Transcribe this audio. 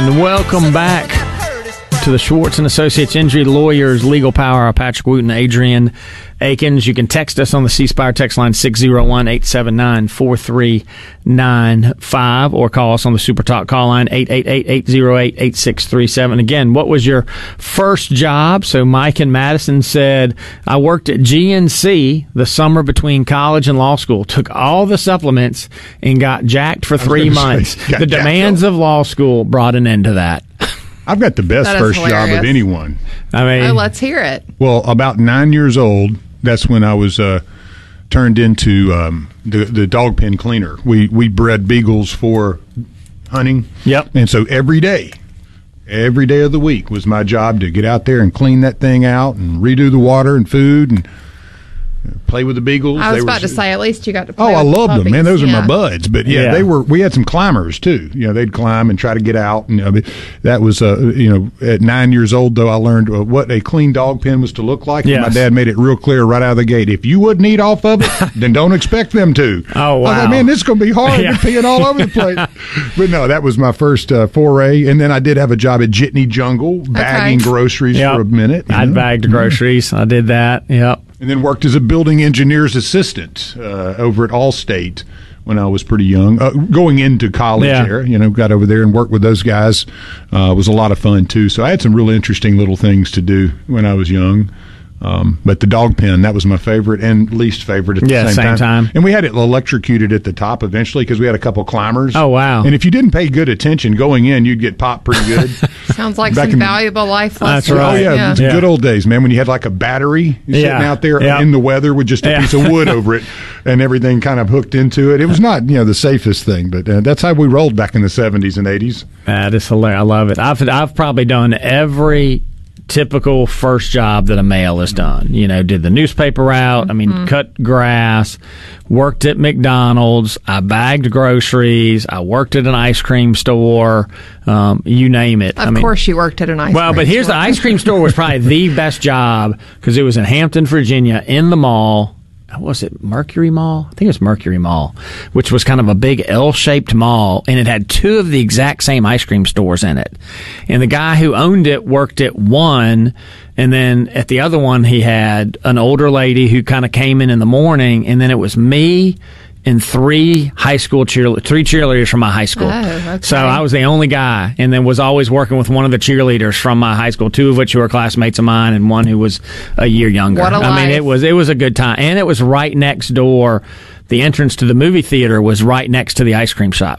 And welcome back to the Schwartz & Associates Injury Lawyers Legal Power. Patrick Wooten, Adrian Akins. You can text us on the C Spire text line 601-879-4395 or call us on the Super Talk call line 888-808-8637. Again, what was your first job? So Mike in Madison said, I worked at GNC the summer between college and law school, took all the supplements and got jacked for 3 months. The demands of law school brought an end to that. I've got the best first job of anyone. I mean, let's hear it. Well, about 9 years old, that's when I was turned into the dog pen cleaner. We bred beagles for hunting. Yep. And so every day of the week was my job to get out there and clean that thing out and redo the water and food and play with the beagles. I was about to say, at least you got to play with I loved the them, man. Those are puppies. my buds. But we had some climbers too. They'd climb and try to get out. And that was at 9 years old though, I learned what a clean dog pen was to look like. Yes. And my dad made it real clear right out of the gate. If you wouldn't eat off of it, then don't expect them to. Oh wow! I thought, man, this is going to be hard. They're peeing all over the place. But no, that was my first foray. And then I did have a job at Jitney Jungle bagging groceries for a minute. I bagged groceries. I did that. Yep. And then worked as a building engineer's assistant over at Allstate when I was pretty young. Going into college there, got over there and worked with those guys. Was a lot of fun, too. So I had some really interesting little things to do when I was young. But the dog pen, that was my favorite and least favorite at the same time. And we had it electrocuted at the top eventually because we had a couple climbers. Oh, wow. And if you didn't pay good attention going in, you'd get popped pretty good. Sounds like some valuable life lessons. That's right. Oh, yeah. It's good old days, man, when you had like a battery sitting out there in the weather with just a piece of wood over it and everything kind of hooked into it. It was not, the safest thing, but that's how we rolled back in the 70s and 80s. That is hilarious. I love it. I've probably done every typical first job that a male has done. Did the newspaper route. I mean, cut grass, worked at McDonald's. I bagged groceries. I worked at an ice cream store. You name it. Of course you worked at an ice cream store. Well, but here's the ice cream store was probably the best job because it was in Hampton, Virginia, in the mall. Was it Mercury Mall? I think it was Mercury Mall, which was kind of a big L-shaped mall, and it had 2 of the exact same ice cream stores in it. And the guy who owned it worked at one, and then at the other one he had an older lady who kind of came in the morning, and then it was me and 3 cheerleaders from my high school. Oh, okay. So I was the only guy, and then was always working with one of the cheerleaders from my high school, 2 of which were classmates of mine, and one who was a year younger. What a life. I mean, it was a good time, and it was right next door. The entrance to the movie theater was right next to the ice cream shop.